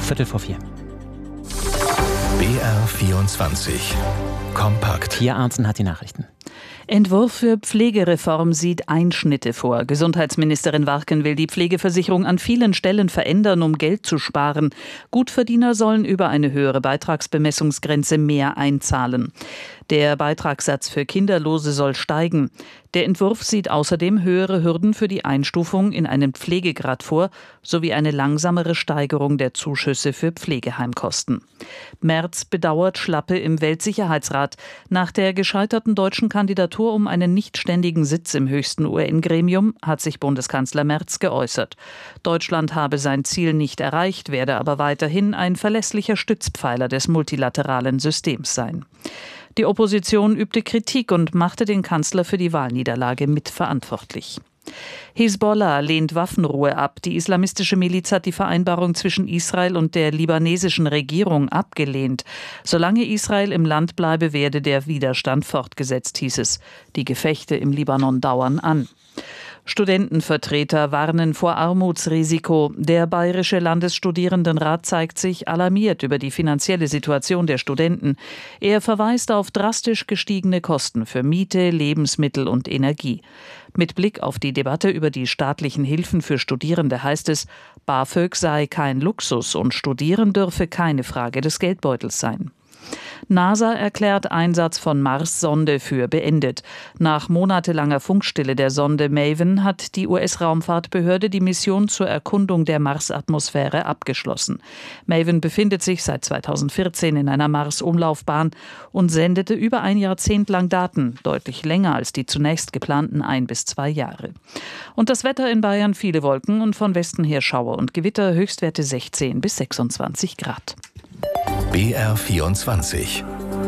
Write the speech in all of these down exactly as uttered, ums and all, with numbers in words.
Viertel vor vier. B R vierundzwanzig. Kompakt. Pia Arntzen hat die Nachrichten. Entwurf für Pflegereform sieht Einschnitte vor. Gesundheitsministerin Warken will die Pflegeversicherung an vielen Stellen verändern, um Geld zu sparen. Gutverdiener sollen über eine höhere Beitragsbemessungsgrenze mehr einzahlen. Der Beitragssatz für Kinderlose soll steigen. Der Entwurf sieht außerdem höhere Hürden für die Einstufung in einen Pflegegrad vor, sowie eine langsamere Steigerung der Zuschüsse für Pflegeheimkosten. Merz bedauert Schlappe im Weltsicherheitsrat. Nach der gescheiterten deutschen Kandidatur um einen nichtständigen Sitz im höchsten U N-Gremium hat sich Bundeskanzler Merz geäußert. Deutschland habe sein Ziel nicht erreicht, werde aber weiterhin ein verlässlicher Stützpfeiler des multilateralen Systems sein. Die Opposition übte Kritik und machte den Kanzler für die Wahlniederlage mitverantwortlich. Hisbollah lehnt Waffenruhe ab. Die islamistische Miliz hat die Vereinbarung zwischen Israel und der libanesischen Regierung abgelehnt. Solange Israel im Land bleibe, werde der Widerstand fortgesetzt, hieß es. Die Gefechte im Libanon dauern an. Studentenvertreter warnen vor Armutsrisiko. Der Bayerische Landesstudierendenrat zeigt sich alarmiert über die finanzielle Situation der Studenten. Er verweist auf drastisch gestiegene Kosten für Miete, Lebensmittel und Energie. Mit Blick auf die Debatte über die staatlichen Hilfen für Studierende heißt es, BAföG sei kein Luxus und Studieren dürfe keine Frage des Geldbeutels sein. NASA erklärt Einsatz von Mars-Sonde für beendet. Nach monatelanger Funkstille der Sonde Maven hat die U S-Raumfahrtbehörde die Mission zur Erkundung der Marsatmosphäre abgeschlossen. Maven befindet sich seit zweitausendvierzehn in einer Mars-Umlaufbahn und sendete über ein Jahrzehnt lang Daten, deutlich länger als die zunächst geplanten ein bis zwei Jahre. Und das Wetter in Bayern: viele Wolken und von Westen her Schauer und Gewitter, Höchstwerte sechzehn bis sechsundzwanzig Grad. B R vierundzwanzig.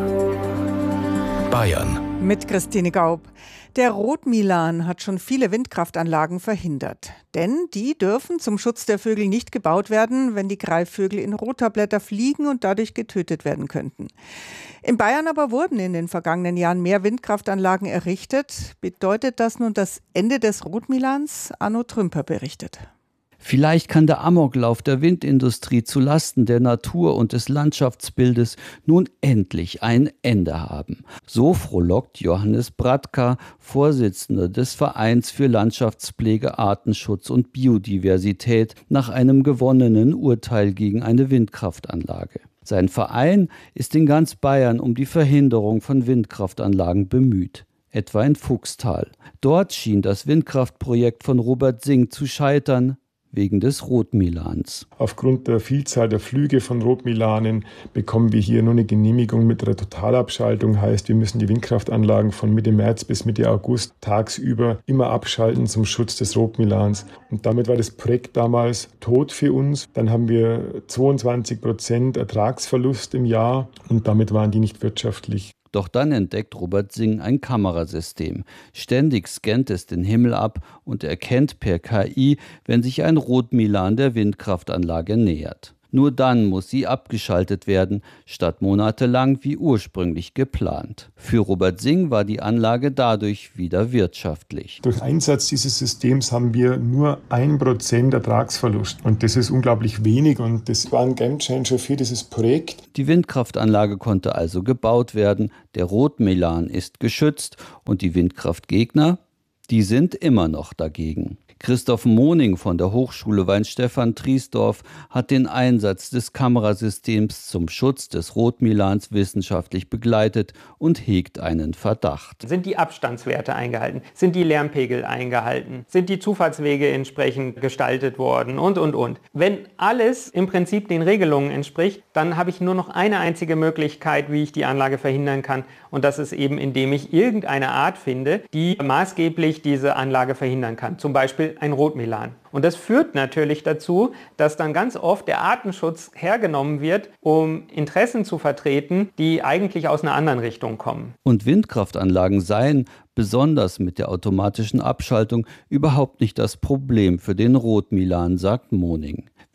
Bayern. Mit Christine Gaub. Der Rotmilan hat schon viele Windkraftanlagen verhindert. Denn die dürfen zum Schutz der Vögel nicht gebaut werden, wenn die Greifvögel in roter Blätter fliegen und dadurch getötet werden könnten. In Bayern aber wurden in den vergangenen Jahren mehr Windkraftanlagen errichtet. Bedeutet das nun das Ende des Rotmilans? Arno Trümper berichtet. Vielleicht kann der Amoklauf der Windindustrie zu Lasten der Natur und des Landschaftsbildes nun endlich ein Ende haben. So frohlockt Johannes Bradka, Vorsitzender des Vereins für Landschaftspflege, Artenschutz und Biodiversität, nach einem gewonnenen Urteil gegen eine Windkraftanlage. Sein Verein ist in ganz Bayern um die Verhinderung von Windkraftanlagen bemüht. Etwa in Fuchstal. Dort schien das Windkraftprojekt von Robert Singh zu scheitern, wegen des Rotmilans. Aufgrund der Vielzahl der Flüge von Rotmilanen bekommen wir hier nur eine Genehmigung mit einer Totalabschaltung. Heißt, wir müssen die Windkraftanlagen von Mitte März bis Mitte August tagsüber immer abschalten zum Schutz des Rotmilans. Und damit war das Projekt damals tot für uns. Dann haben wir zweiundzwanzig Prozent Ertragsverlust im Jahr und damit waren die nicht wirtschaftlich. Doch dann entdeckt Robert Singh ein Kamerasystem. Ständig scannt es den Himmel ab und erkennt per K I, wenn sich ein Rotmilan der Windkraftanlage nähert. Nur dann muss sie abgeschaltet werden, statt monatelang wie ursprünglich geplant. Für Robert Singh war die Anlage dadurch wieder wirtschaftlich. Durch Einsatz dieses Systems haben wir nur ein Prozent Ertragsverlust. Und das ist unglaublich wenig und das war ein Gamechanger für dieses Projekt. Die Windkraftanlage konnte also gebaut werden, der Rotmilan ist geschützt und die Windkraftgegner, die sind immer noch dagegen. Christoph Moning von der Hochschule Weinstefan-Triesdorf hat den Einsatz des Kamerasystems zum Schutz des Rotmilans wissenschaftlich begleitet und hegt einen Verdacht. Sind die Abstandswerte eingehalten? Sind die Lärmpegel eingehalten? Sind die Zufahrtswege entsprechend gestaltet worden? Und, und, und. Wenn alles im Prinzip den Regelungen entspricht, dann habe ich nur noch eine einzige Möglichkeit, wie ich die Anlage verhindern kann. Und das ist eben, indem ich irgendeine Art finde, die maßgeblich diese Anlage verhindern kann. Zum Beispiel ein Rotmilan. Und das führt natürlich dazu, dass dann ganz oft der Artenschutz hergenommen wird, um Interessen zu vertreten, die eigentlich aus einer anderen Richtung kommen. Und Windkraftanlagen seien, besonders mit der automatischen Abschaltung, überhaupt nicht das Problem für den Rotmilan, sagt Moning.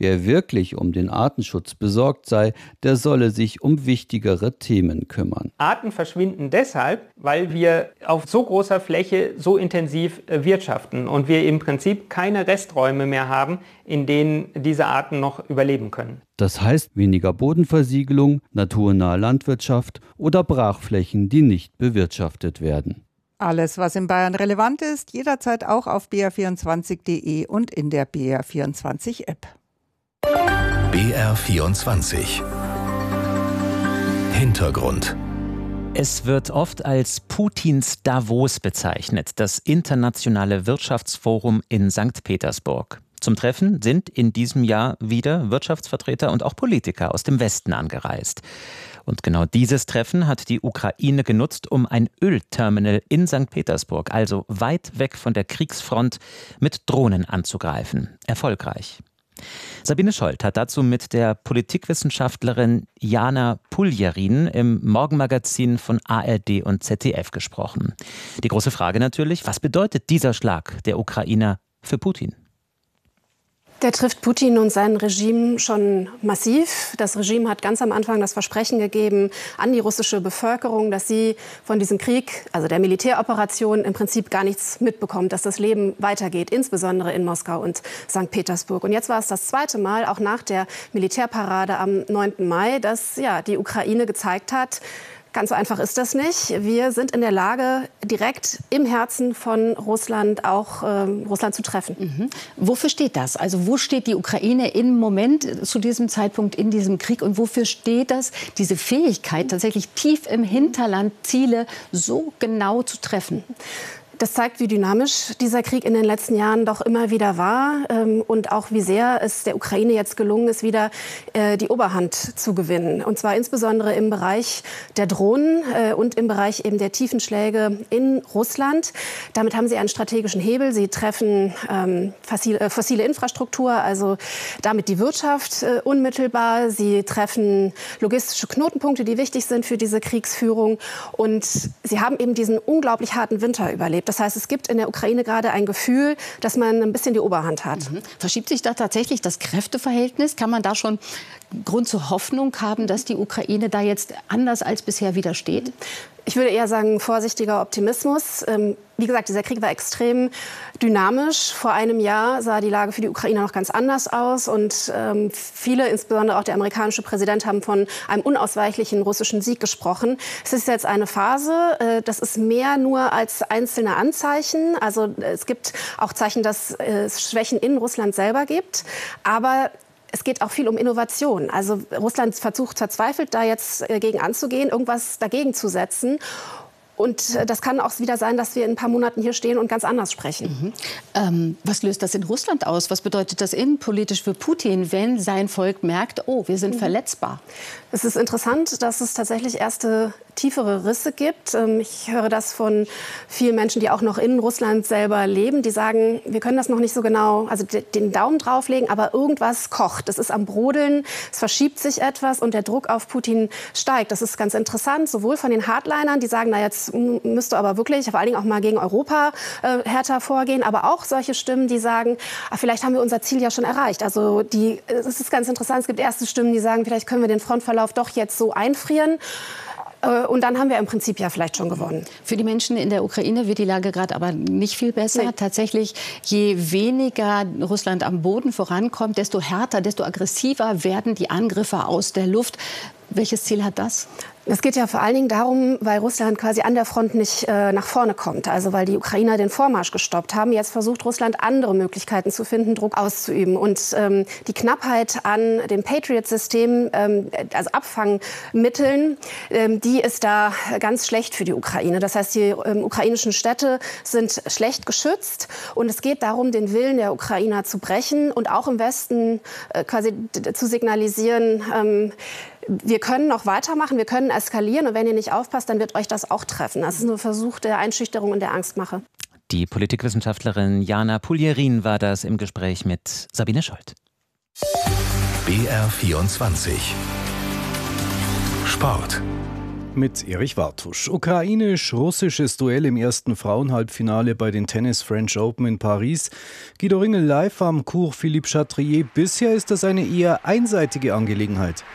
Wer wirklich um den Artenschutz besorgt sei, der solle sich um wichtigere Themen kümmern. Arten verschwinden deshalb, weil wir auf so großer Fläche so intensiv wirtschaften und wir im Prinzip keine Resträume mehr haben, in denen diese Arten noch überleben können. Das heißt weniger Bodenversiegelung, naturnahe Landwirtschaft oder Brachflächen, die nicht bewirtschaftet werden. Alles, was in Bayern relevant ist, jederzeit auch auf b r vierundzwanzig punkt d e und in der B R vierundzwanzig App. B R vierundzwanzig. Hintergrund. Es wird oft als Putins Davos bezeichnet, das internationale Wirtschaftsforum in Sankt Petersburg. Zum Treffen sind in diesem Jahr wieder Wirtschaftsvertreter und auch Politiker aus dem Westen angereist. Und genau dieses Treffen hat die Ukraine genutzt, um ein Ölterminal in Sankt Petersburg, also weit weg von der Kriegsfront, mit Drohnen anzugreifen. Erfolgreich. Sabine Scholz hat dazu mit der Politikwissenschaftlerin Jana Puljerin im Morgenmagazin von A R D und Z D F gesprochen. Die große Frage natürlich, was bedeutet dieser Schlag der Ukrainer für Putin? Der trifft Putin und sein Regime schon massiv. Das Regime hat ganz am Anfang das Versprechen gegeben an die russische Bevölkerung, dass sie von diesem Krieg, also der Militäroperation, im Prinzip gar nichts mitbekommt, dass das Leben weitergeht, insbesondere in Moskau und Sankt Petersburg. Und jetzt war es das zweite Mal, auch nach der Militärparade am neunten Mai, dass ja, die Ukraine gezeigt hat, ganz so einfach ist das nicht. Wir sind in der Lage, direkt im Herzen von Russland auch äh, Russland zu treffen. Mhm. Wofür steht das? Also wo steht die Ukraine im Moment zu diesem Zeitpunkt in diesem Krieg? Und wofür steht das, diese Fähigkeit, tatsächlich tief im Hinterland Ziele so genau zu treffen? Das zeigt, wie dynamisch dieser Krieg in den letzten Jahren doch immer wieder war ähm, und auch wie sehr es der Ukraine jetzt gelungen ist, wieder äh, die Oberhand zu gewinnen. Und zwar insbesondere im Bereich der Drohnen äh, und im Bereich eben der Tiefenschläge in Russland. Damit haben sie einen strategischen Hebel. Sie treffen ähm, fossile, äh, fossile Infrastruktur, also damit die Wirtschaft äh, unmittelbar. Sie treffen logistische Knotenpunkte, die wichtig sind für diese Kriegsführung. Und sie haben eben diesen unglaublich harten Winter überlebt. Das heißt, es gibt in der Ukraine gerade ein Gefühl, dass man ein bisschen die Oberhand hat. Mhm. Verschiebt sich da tatsächlich das Kräfteverhältnis? Kann man da schon Grund zur Hoffnung haben, dass die Ukraine da jetzt anders als bisher widersteht? Ich würde eher sagen, vorsichtiger Optimismus. Ähm, wie gesagt, dieser Krieg war extrem dynamisch. Vor einem Jahr sah die Lage für die Ukraine noch ganz anders aus. Und ähm, viele, insbesondere auch der amerikanische Präsident, haben von einem unausweichlichen russischen Sieg gesprochen. Es ist jetzt eine Phase, äh, das ist mehr nur als einzelne Anzeichen. Also es gibt auch Zeichen, dass äh, es Schwächen in Russland selber gibt. Aber es geht auch viel um Innovation. Also Russland versucht verzweifelt, da jetzt äh, gegen anzugehen, irgendwas dagegen zu setzen. Und äh, das kann auch wieder sein, dass wir in ein paar Monaten hier stehen und ganz anders sprechen. Mhm. Ähm, was löst das in Russland aus? Was bedeutet das innenpolitisch für Putin, wenn sein Volk merkt, oh, wir sind mhm. verletzbar? Es ist interessant, dass es tatsächlich erste tiefere Risse gibt. Ich höre das von vielen Menschen, die auch noch in Russland selber leben, die sagen, wir können das noch nicht so genau, also den Daumen drauflegen, aber irgendwas kocht. Es ist am Brodeln, es verschiebt sich etwas und der Druck auf Putin steigt. Das ist ganz interessant, sowohl von den Hardlinern, die sagen, na jetzt müsste aber wirklich vor allen Dingen auch mal gegen Europa äh, härter vorgehen, aber auch solche Stimmen, die sagen, ach, vielleicht haben wir unser Ziel ja schon erreicht. Also die, es ist ganz interessant, es gibt erste Stimmen, die sagen, vielleicht können wir den Frontverlauf doch jetzt so einfrieren. Und dann haben wir im Prinzip ja vielleicht schon gewonnen. Für die Menschen in der Ukraine wird die Lage gerade aber nicht viel besser. Nee. Tatsächlich, je weniger Russland am Boden vorankommt, desto härter, desto aggressiver werden die Angriffe aus der Luft. Welches Ziel hat das? Es geht ja vor allen Dingen darum, weil Russland quasi an der Front nicht äh, nach vorne kommt. Also weil die Ukrainer den Vormarsch gestoppt haben. Jetzt versucht Russland andere Möglichkeiten zu finden, Druck auszuüben. Und ähm, die Knappheit an dem Patriot-System, ähm, also Abfangmitteln, ähm, die ist da ganz schlecht für die Ukraine. Das heißt, die ähm, ukrainischen Städte sind schlecht geschützt. Und es geht darum, den Willen der Ukrainer zu brechen und auch im Westen äh, quasi zu signalisieren, ähm, wir können noch weitermachen, wir können eskalieren und wenn ihr nicht aufpasst, dann wird euch das auch treffen. Das ist ein Versuch der Einschüchterung und der Angstmache. Die Politikwissenschaftlerin Jana Puljerin war das im Gespräch mit Sabine Scholz. B R vierundzwanzig. Sport. Mit Erich Wartusch. Ukrainisch-russisches Duell im ersten Frauenhalbfinale bei den Tennis French Open in Paris. Guido Ringel live am Cours Philippe Chatrier. Bisher ist das eine eher einseitige Angelegenheit.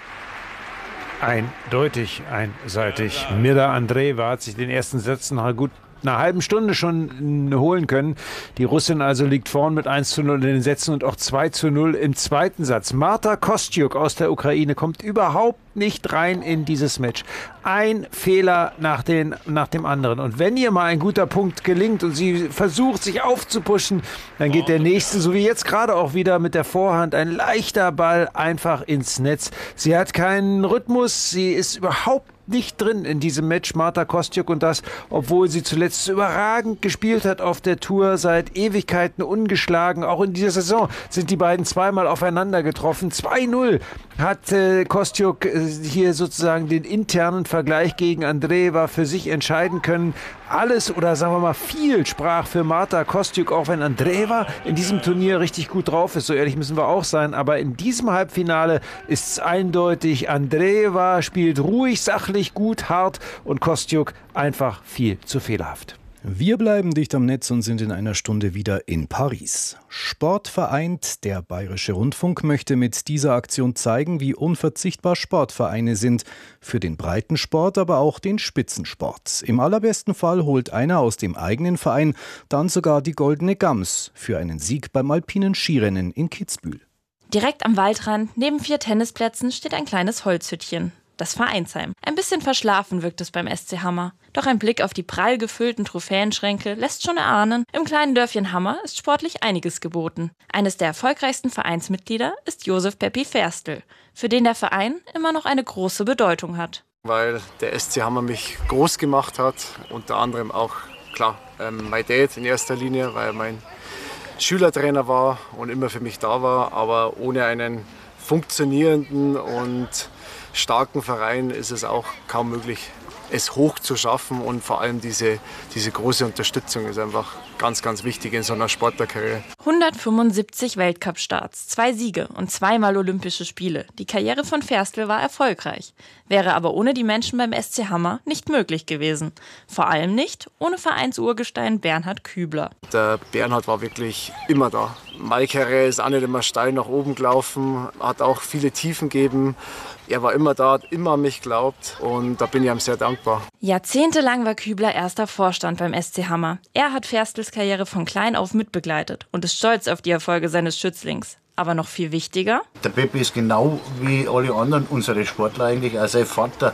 Eindeutig einseitig. Mirda Andreeva hat sich den ersten Satz nach gut einer halben Stunde schon holen können. Die Russin also liegt vorn mit eins zu null in den Sätzen und auch zwei zu null im zweiten Satz. Marta Kostyuk aus der Ukraine kommt überhaupt nicht rein in dieses Match. Ein Fehler nach, den, nach dem anderen. Und wenn ihr mal ein guter Punkt gelingt und sie versucht, sich aufzupuschen, dann geht der nächste, so wie jetzt gerade auch wieder mit der Vorhand, ein leichter Ball einfach ins Netz. Sie hat keinen Rhythmus, sie ist überhaupt nicht drin in diesem Match, Marta Kostyuk, und das, obwohl sie zuletzt überragend gespielt hat auf der Tour, seit Ewigkeiten ungeschlagen. Auch in dieser Saison sind die beiden zweimal aufeinander getroffen. zwei null hat äh, Kostyuk äh, hier sozusagen den internen Vergleich gegen Andreeva für sich entscheiden können. Alles oder sagen wir mal viel sprach für Marta Kostyuk, auch wenn Andreeva in diesem Turnier richtig gut drauf ist. So ehrlich müssen wir auch sein. Aber in diesem Halbfinale ist es eindeutig, Andreeva spielt ruhig, sachlich, gut, hart und Kostyuk einfach viel zu fehlerhaft. Wir bleiben dicht am Netz und sind in einer Stunde wieder in Paris. Sport vereint. Der Bayerische Rundfunk möchte mit dieser Aktion zeigen, wie unverzichtbar Sportvereine sind. Für den Breitensport, aber auch den Spitzensport. Im allerbesten Fall holt einer aus dem eigenen Verein dann sogar die Goldene Gams für einen Sieg beim alpinen Skirennen in Kitzbühel. Direkt am Waldrand, neben vier Tennisplätzen, steht ein kleines Holzhüttchen. Das Vereinsheim. Ein bisschen verschlafen wirkt es beim S C Hammer. Doch ein Blick auf die prall gefüllten Trophäenschränke lässt schon erahnen, im kleinen Dörfchen Hammer ist sportlich einiges geboten. Eines der erfolgreichsten Vereinsmitglieder ist Josef Peppi Ferstl, für den der Verein immer noch eine große Bedeutung hat. Weil der S C Hammer mich groß gemacht hat, unter anderem auch, klar, ähm, mein Dad in erster Linie, weil er mein Schülertrainer war und immer für mich da war, aber ohne einen funktionierenden und starken Verein ist es auch kaum möglich, es hoch zu schaffen, und vor allem diese, diese große Unterstützung ist einfach ganz, ganz wichtig in so einer Sportlerkarriere. hundertfünfundsiebzig Weltcup-Starts, zwei Siege und zweimal Olympische Spiele. Die Karriere von Ferstl war erfolgreich, wäre aber ohne die Menschen beim S C Hammer nicht möglich gewesen. Vor allem nicht ohne Vereinsurgestein Bernhard Kübler. Der Bernhard war wirklich immer da. Meine Karriere ist auch nicht immer steil nach oben gelaufen, hat auch viele Tiefen gegeben. Er war immer da, hat immer an mich geglaubt, und da bin ich ihm sehr dankbar. Jahrzehntelang war Kübler erster Vorstand beim S C Hammer. Er hat Ferstls Karriere von klein auf mitbegleitet und ist stolz auf die Erfolge seines Schützlings. Aber noch viel wichtiger: Der Peppi ist genau wie alle anderen unsere Sportler eigentlich, also sein Vater,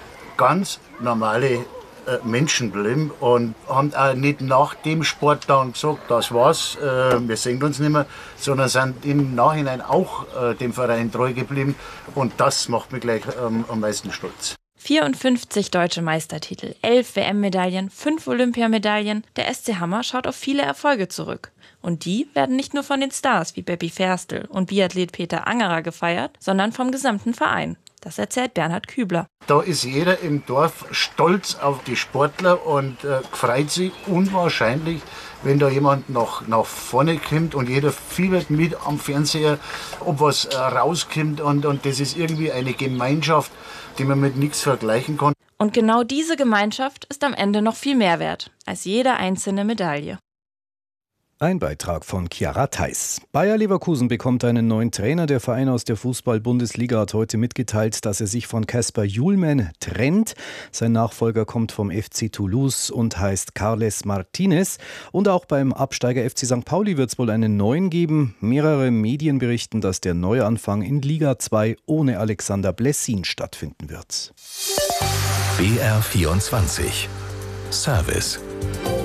ganz normale Menschen bleiben und haben auch nicht nach dem Sport dann gesagt, das war's, äh, wir sehen uns nicht mehr, sondern sind im Nachhinein auch äh, dem Verein treu geblieben, und das macht mich gleich ähm, am meisten stolz. vierundfünfzig deutsche Meistertitel, elf W M-Medaillen, fünf Olympiamedaillen. Der S C Hammer schaut auf viele Erfolge zurück. Und die werden nicht nur von den Stars wie Peppi Ferstl und Biathlet Peter Angerer gefeiert, sondern vom gesamten Verein. Das erzählt Bernhard Kübler. Da ist jeder im Dorf stolz auf die Sportler und äh, freut sich unwahrscheinlich, wenn da jemand nach, nach vorne kommt, und jeder fiebert mit am Fernseher, ob was äh, rauskommt, und, und das ist irgendwie eine Gemeinschaft, die man mit nichts vergleichen kann. Und genau diese Gemeinschaft ist am Ende noch viel mehr wert als jede einzelne Medaille. Ein Beitrag von Chiara Theiss. Bayer Leverkusen bekommt einen neuen Trainer. Der Verein aus der Fußball-Bundesliga hat heute mitgeteilt, dass er sich von Kasper Hjulmand trennt. Sein Nachfolger kommt vom F C Toulouse und heißt Carles Martinez. Und auch beim Absteiger F C Sankt Pauli wird es wohl einen neuen geben. Mehrere Medien berichten, dass der Neuanfang in Liga zwei ohne Alexander Blessin stattfinden wird. B R vierundzwanzig Service.